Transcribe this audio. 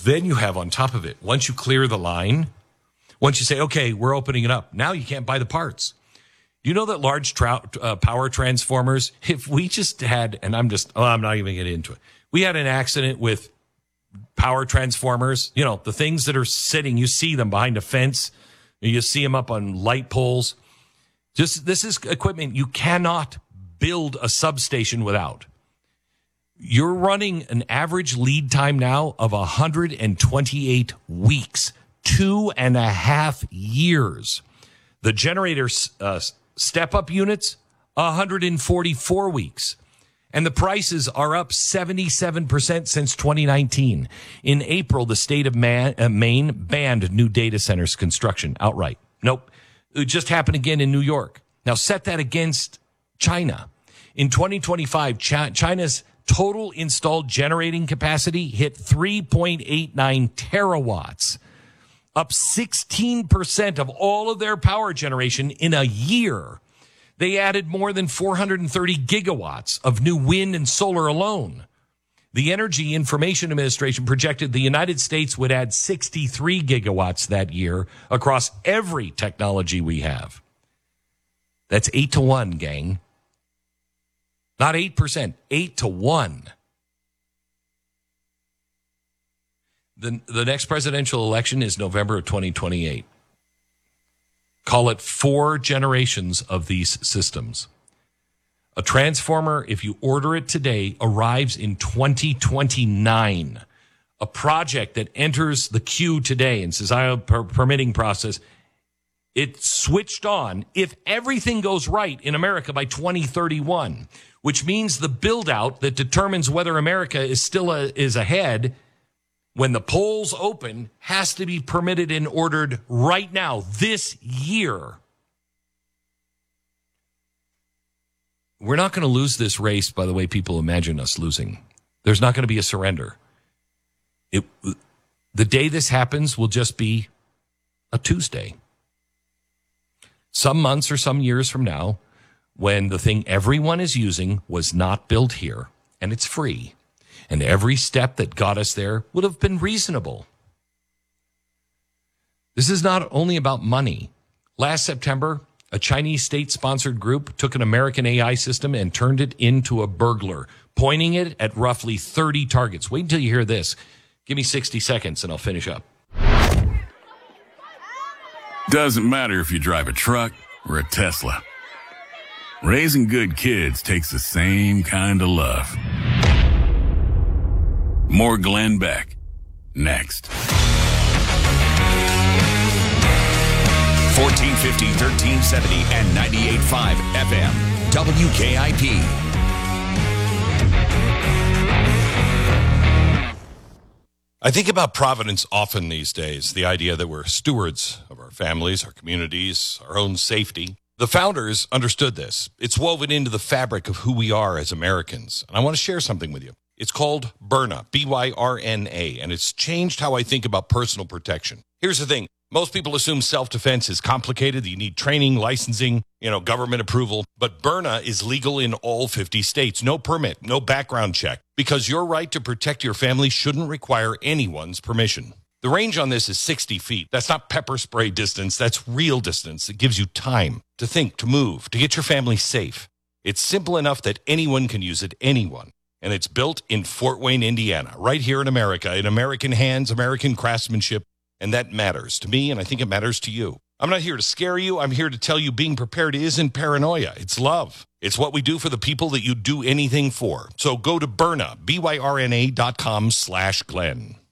Then you have on top of it, once you clear the line, once you say, okay, we're opening it up, now you can't buy the parts. Do you know that large power transformers, if we just had, and I'm not even getting into it. We had an accident with power transformers, the things that are sitting, you see them behind a fence, you see them up on light poles. This is equipment you cannot build a substation without. You're running an average lead time now of 128 weeks, 2.5 years. The generator step-up units, 144 weeks. And the prices are up 77% since 2019. In April, the state of Maine banned new data centers construction outright. Nope. It just happened again in New York. Now set that against China. In 2025, China's total installed generating capacity hit 3.89 terawatts, up 16% of all of their power generation in a year. They added more than 430 gigawatts of new wind and solar alone. The Energy Information Administration projected the United States would add 63 gigawatts that year across every technology we have. That's 8-1, gang. Not 8%, 8-1. The next presidential election is November of 2028. Call it 4 generations of these systems. A transformer, if you order it today, arrives in 2029. A project that enters the queue today and says, I have a permitting process, it's switched on if everything goes right in America by 2031, which means the build-out that determines whether America is ahead when the polls open has to be permitted and ordered right now, this year. We're not going to lose this race by the way people imagine us losing. There's not going to be a surrender. The day this happens will just be a Tuesday. Some months or some years from now, when the thing everyone is using was not built here and it's free, and every step that got us there would have been reasonable. This is not only about money. Last September, a Chinese state-sponsored group took an American AI system and turned it into a burglar, pointing it at roughly 30 targets. Wait until you hear this. Give me 60 seconds and I'll finish up. Doesn't matter if you drive a truck or a Tesla. Raising good kids takes the same kind of love. More Glenn Beck, next. 1450, 1370, and 98.5 FM, WKIP. I think about Providence often these days, the idea that we're stewards of our families, our communities, our own safety. The founders understood this. It's woven into the fabric of who we are as Americans. And I want to share something with you. It's called Byrna, B-Y-R-N-A, and it's changed how I think about personal protection. Here's the thing. Most people assume self-defense is complicated. You need training, licensing, government approval. But Byrna is legal in all 50 states. No permit, no background check. Because your right to protect your family shouldn't require anyone's permission. The range on this is 60 feet. That's not pepper spray distance. That's real distance. It gives you time to think, to move, to get your family safe. It's simple enough that anyone can use it, anyone. And it's built in Fort Wayne, Indiana, right here in America, in American hands, American craftsmanship. And that matters to me, and I think it matters to you. I'm not here to scare you. I'm here to tell you being prepared isn't paranoia. It's love. It's what we do for the people that you do anything for. So go to Byrna, BYRNA.com/Glenn.